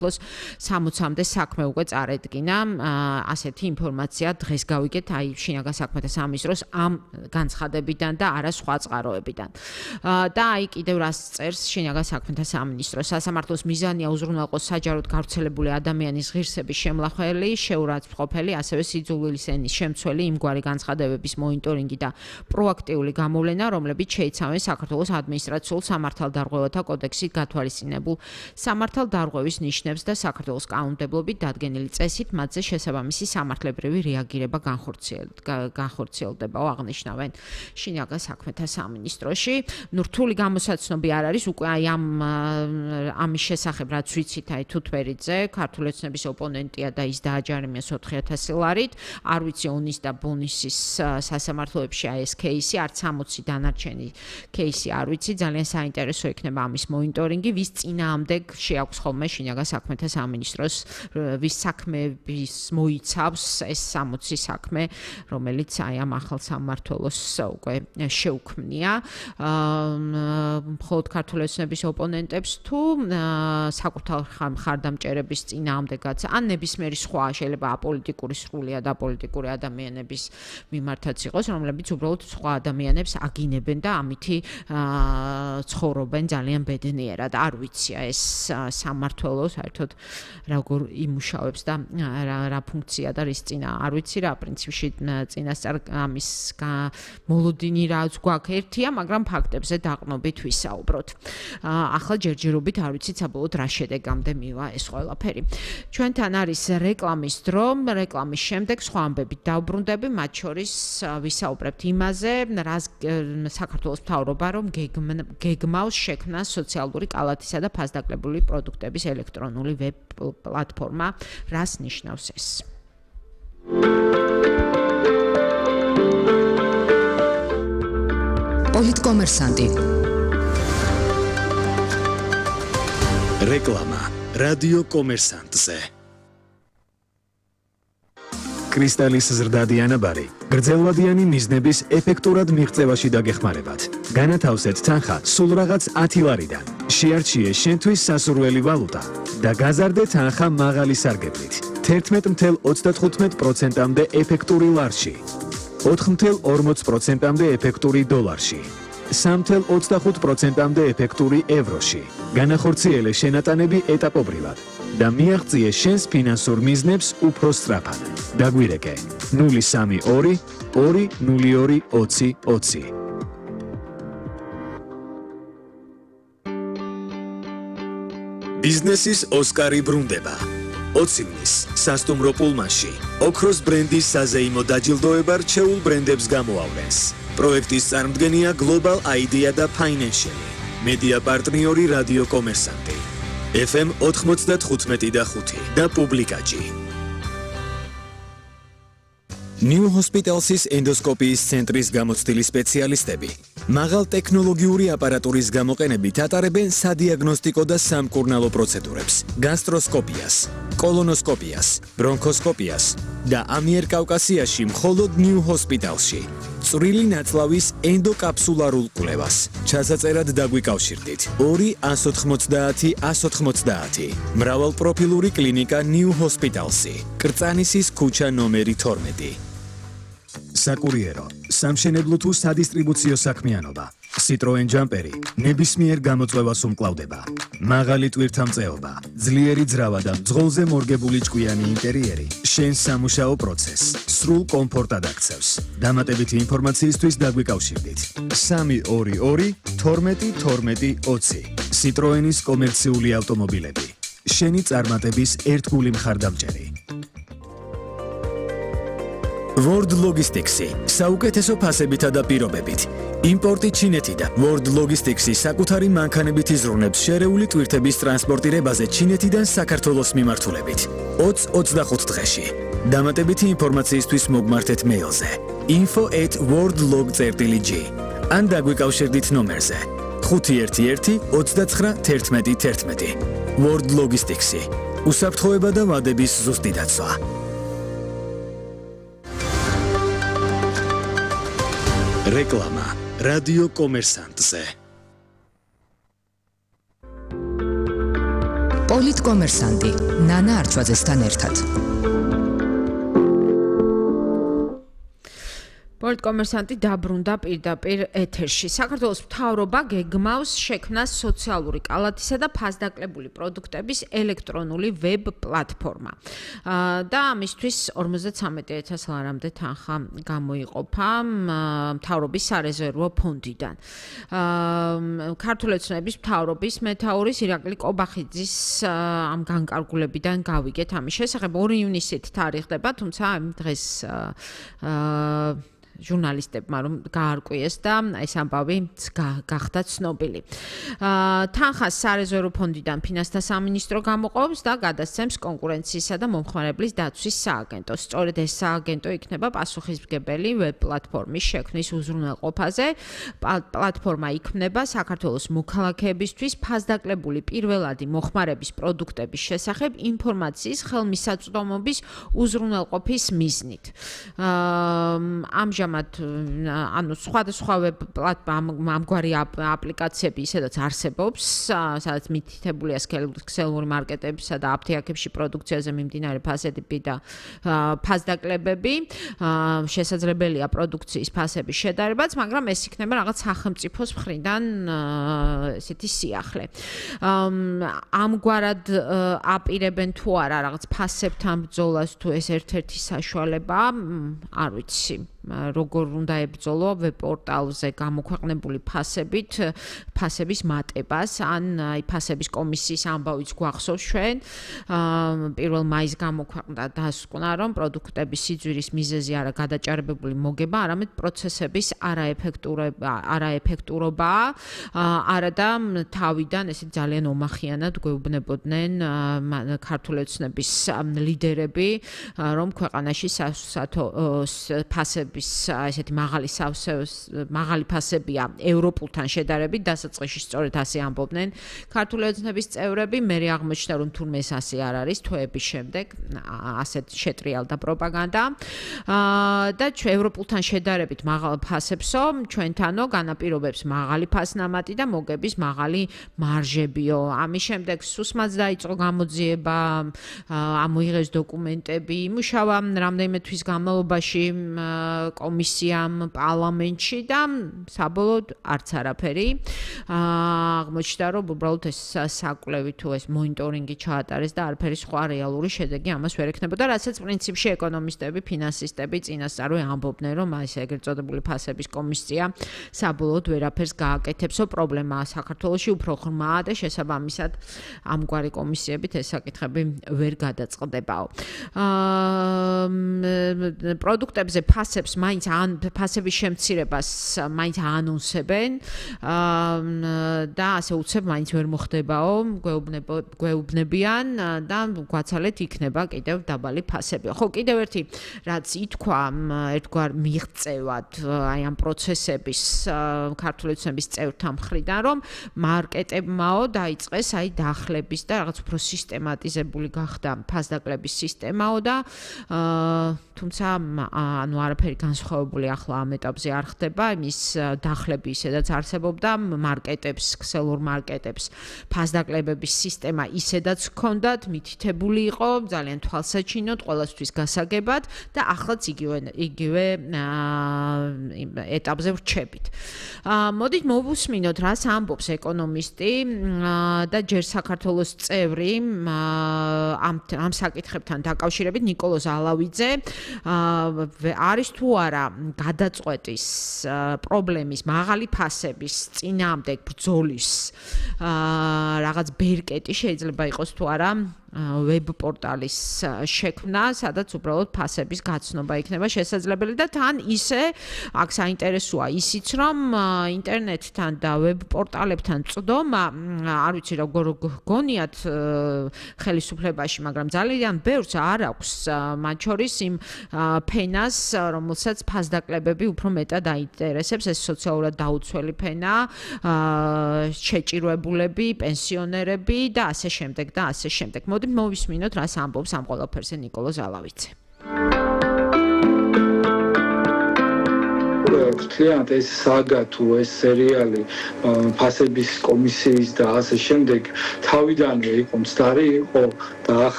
60-მდე საქმე უკვე წარედგინა. ასეთი ინფორმაცია დღეს გავიგეთ აი შინაგან საქმეთა სამინისტროს ამ განცხადებიდან და არა სხვა წყაროებიდან. და აი კიდევ რას წერს შინაგან საქმეთა სამინისტრო. სასამართლოს მიზანია უზრუნველყოს საჯაროდ გავრცელებული ადამიანის ღირსების შემლახველი, შეურაცხმყოფელი, ასევე სიძულვილის ენის შემცველი იმგვარი განცხადებების მონიტორინგი და პროაქტიული გამოვლენა, რომლებიც შეიცავენ საქართველოს ადმინისტრაციულ სამართალდარღვევათა კოდექსით გათვალისწინებულ სამართალდარღვევის ნიშნებს და საქართველოს კანონმდებლობით დადგენილი წესით მათზე შესაბამისი სამართლებრივი რეაგირება განხორციელდება, აღნიშნავენ შინაგან საქმეთა სამინისტროში. რთული გამოსაცნობი არ არის, უკვე აი ამის შესახებ რაც ვიცით, აი თუთვერიძე, ქართული ოცნების ოპონენტია და ის დააჯარიმეს 4,000 ლარით, არ ვიცი ონის და ბონისის სასამართლოებში აი ეს кейსი, არც 60 დანარჩენი кейსი არ ვიცი, ძალიან საინტერესო იქნება ამის მონიტორინგი, ვის წინააღმდეგ შეაქვს ხოლმე შინაგან საქმეთა სამინისტროს ვის საქმეების მოიცავს ეს 60 საქმე, რომელიც აი ამ ახალ სამმართველოს უკვე შეუქმნია. მხოლოდ ქართული ოცნების ოპონენტებს თუ საკუთარ მხარდამჭერების წინააღმდეგაც ან ნებისმიერი სხვა შეიძლება აპოლიტიკური სრულიად აპოლიტიკური ადამიანების მიმართაც იყოს, რომლებიც უბრალოდ სხვა ადამიანებს აგინებენ და ამითი ცხოვრობენ ძალიან ბედნიერად. არ ვიცია ეს სამმართველო საერთოდ როგორ იმუშავებს და რა ფუნქცია და რის წინა არ ვიცი რა პრინციპში წინასწარ ამის მოლოდინი რაც გვაქვს ერთია, მაგრამ ფაქტებზე დაყრდნობით ვისაუბროთ. ახლა ჯერჯერობით არ ვიცით საბოლოოდ რა შედეგამდე მივა ეს ყველაფერი. ჩვენთან არის რეკლამის დრო, რეკლამის შემდეგ სხვა ამბებით დავბრუნდები, მათ შორის ვისაუბრებთ იმაზე, რას საქართველოს მთავრობა რომ გეგმავს შექმნა სოციალური კალათისა და ფასდაკლებული პროდუქტების ელექტრონული ვებ პლატფორმა, რას ნიშნავს ეს? პოლიტკომერსანტი. რეკლამა რადიო კომერსანტზე. კრისტალის ზრდადი ანაბარი გრძელვადიანი მიზნების ეფექტურად მიღწევაში დაგეხმარებათ. განათავსეთ თანხა სულ რაღაც 10 ლარიდან. შეარჩიე შენთვის სასურველი ვალუტა და გაზარდე თანხა მაღალი სარგებლით. 11.35%-მდე ეფექტური ლარში. 4.40%-მდე ეფექტური დოლარში. 3.25%-მდე ეფექტური ევროში. განახორციელე შენატანები ეტაპობრივად და მიაღწიე შენს ფინანსურ მიზნებს უფრო სწრაფად. დაგვირეკე 032 202 20 20. ბიზნესის ოსკარი ბრუნდება. 20 ივნის სასტუმრო პულმანში ოქროს ბრენდის საზეიმო დაჯილდოება რჩეულ ბრენდებს გამოავლენს. პროექტის წარმოდგენია Global Idea და Financial. მედია პარტნიორი რადიო კომერსანტი. FM 95.5 და პუბლიკაჯი. New Hospitals's ენდოსკოპიის ცენტრის გამოცდილი სპეციალისტები მაღალ ტექნოლოგიური აპარატურის გამოყენებით ატარებენ სადიაგნოსტიკო და სამკურნალო პროცედურებს, გასტროსკოპიას, კოლონოსკოპიას, ბრონქოსკოპიას და ამიერკავკასიაში მხოლოდ New Hospitalsში. წვრილი ნაწლავის ენდოკაფსულარულ კვლევას. ჩასაწერად დაგვიკავშირდით 2 190 190. მრავალპროფილური კლინიკა New Hospitalsი. კრწანისის ქუჩა ნომერი 12. საკურიერო, სამშენებლო თუ სადისტრიბუციო საქმიანობა. Citroen Jumperi ნებისმიერ გამოწვევას უმკლავდება. მაღალი ტვირთამწეობა, ძლიერი ძრავა და მძღოლზე მორგებული ჭკვიანი ინტერიერი შენს სამუშაო პროცესს სრულ კომფორტად აქცევს. დამატებითი ინფორმაციისთვის დაგვიკავშირდით 322 12 12 20. Citroenis კომერციული ავტომობილები. შენი წარმატების ერთგული მხარდამჭერი. World Logistics-ი საუკეთესო ფასებითა და პირობებით. იმპორტი ჩინეთიდან. World Logistics-ი საკუთარი მანქანებით იზრუნებს შერეული ტვირთების ტრანსპორტირებაზე ჩინეთიდან საქართველოს მიმართულებით. 20-25 დღეში. დამატებითი ინფორმაციისთვის მოგმართეთ მეილზე info@worldlog.gr ან დაგვიკავშირდით ნომერზე 511 29 11 11. World Logistics-ი. უსაფრთხოება და ვადების ზუსტი დაცვა. რეკლამა რადიო კომერსანტზე. პოლიტკომერსანტი ნანა არჩვაძესთან ერთად. პოლიტკომერსანტი დაბრუნდა პირდაპირ ეთერში. საქართველოს მთავრობა გეგმავს შექმნას სოციალური კალათისა და ფასდაკლებული პროდუქტების ელექტრონული ვებ პლატფორმა. და ამისთვის 53,000 ლარამდე თანხა გამოიყოფა მთავრობის სარეზერვო ფონდიდან. ქართული ოცნების მთავრობის მეთაურის ირაკლი კობახიძის ამ განკარგულებიდან გავიგეთ ამის შესახებ 2 ივნისით თარიღდება, თუმცა დღეს ჟურნალისტებმა რომ გაარკვიეს და ეს ამბავი გახდა ცნობილი. თანხას სარეზერვო ფონდიდან ფინანსთა სამინისტრო გამოყოფს და გადასცემს კონკურენციისა და მომხმარებლის დაცვის სააგენტოს. სწორედ ეს სააგენტო იქნება პასუხისმგებელი ვებ პლატფორმის შექმნის უზრუნველყოფაზე. პლატფორმა იქმნება საქართველოს მოქალაქეებისთვის ფასდაკლებული პირველადი მოხმარების პროდუქტების შესახებ ინფორმაციის ხელმისაწვდომობის უზრუნველყოფის მიზნით. ამჟამად ანუ სხვადასხვა ვებ პლატფორმა ამგვარი აპლიკაციები ისედაც არსებობს, სადაც მითითებულია ქსელური მარკეტებისა და აფთიაქებში პროდუქციაზე მიმდინარე ფასები და ფასდაკლებები, შესაძლებელია პროდუქციის ფასების შედარებაც, მაგრამ ეს იქნება რაღაც სახელმწიფოს მხრიდან ესეთი სიახლე. ამგვარად აპირებენ თუ არა რაღაც ფასებთან ბრძოლას, თუ ეს ერთ-ერთი საშუალებაა, არ ვიცი. როგორ უნდა ებრძოლო ვებ პორტალზე გამოქვეყნებული ფასების მატებას, ან აი ფასების კომისიის ამბავიც გვახსოვს ჩვენ. 1 მაისს გამოქვეყნდა დასკვნა, რომ პროდუქტების სიძვირის მიზეზი არა გადაჭარბებული მოგება, არამედ პროცესების არაეფექტურობაა, არადა თავიდან ესე ძალიან ომახიანად გვეუბნებოდნენ ქართული ოცნების ლიდერები, რომ ქვეყანაში ფასები ესეთი მაღალი ფასებია ევროპულთან შედარებით, დასაწყისში სწორედ ასე ამბობდნენ ქართული ოცნების წევრები, მე აღმოჩნდა რომ თურმე ეს ასე არ არის, თვეების შემდეგ ასეთ შეტრიალდა პროპაგანდა და ჩვენ ევროპულთან შედარებით მაღალ ფასებსო, ჩვენთანო განაპირობებს მაღალი ფასნამატი და მოგების მაღალი მარჟებიო. ამის შემდეგ სუსმაც დაიწყო გამოძიება, ამოიღეს დოკუმენტები, იმუშავა რამდენიმე თვის განმავლობაში კომისიამ პარლამენტში და საბოლოოდ არც არაფერი. აღმოჩნდა რომ უბრალოდ ეს საკვლევი თუ ეს მონიტორინგი ჩაატარეს და არაფერი სხვა რეალური შედეგი ამას ვერ ექნებოდა, რასაც პრინციპში ეკონომისტები, ფინანსისტები წინასწარვე ამბობდნენ, რომ ეს ეგრეთ წოდებული ფასების კომისია საბოლოოდ ვერაფერს გააკეთებსო. პრობლემაა საქართველოში უფრო ღრმაა და შესაბამისად ამგვარი კომისიებით ეს საკითხები ვერ გადაწყდებაო. პროდუქტებზე ფასებს მაინც ფასების შემცირებას მაინც აანონსებენ და ასე უცებ მაინც ვერ მოხდებაო, გვეუბნებიან და გვაცალეთ იქნება კიდევ დაბალი ფასები. ხო, კიდევ ერთი რაც ითქვა ერთგვარ მიღწევად აი ამ პროცესების ქართული ოცნების წევრთა მხრიდან, რომ მარკეტებმაო დაიწყეს აი დაახლების და რაღაც უფრო სისტემატიზებული გახდა ფასდაკლების სისტემაო და თუმცა ანუ არაფერი განსხვავებული ახლა ამ ეტაპზე არ ხდება, იმის დახლები ისედაც არსებობდა, მარკეტებს, ქსელურ მარკეტებს ფასდაკლებების სისტემა ისედაც ჰქონდათ, მითითებული იყო, ძალიან თვალსაჩინოდ, ყველასთვის გასაგებად და ახლაც იგივე ეტაპზე ვრჩებით. მოდით მოვუსმინოთ, რას ამბობს ეკონომისტი და ჯერ საქართველოს წევრი ამ საკითხებთან დაკავშირებით ნიკოლოზ ალავიძე არის თუ არა გადაწყვეტის პრობლემის მაღალი ფასების წინააღმდეგ ბრძოლის რაღაც ბერკეტი შეიძლება იყოს თუ არა ვებ პორტალის შექმნა, სადაც უბრალოდ ფასების გაცნობა იქნება შესაძლებელი და თან ისე აქ საინტერესოა ისიც, რომ ინტერნეტთან და ვებ პორტალებთან წვდომა, არ ვიცი როგორ გონიათ ხელისუფლებაში, მაგრამ ძალიან ბევრს არ აქვს მათ შორის იმ ფენას, რომელსაც ფასდაკლებები უფრო მეტად აინტერესებს, ეს სოციალურად დაუცველი ფენა, შეჭირვებულები, პენსიონერები და ასე შემდეგ და ასე შემდეგ. მოვისმინოთ, რას ამბობს ამ ყველაფერზე ნიკოლოზ ალავიძე. მთლიანად ეს საგა თუ ეს სერიალი ფასების კომისიის და ასე შემდეგ თავიდანვე იყო მცდარი იყო და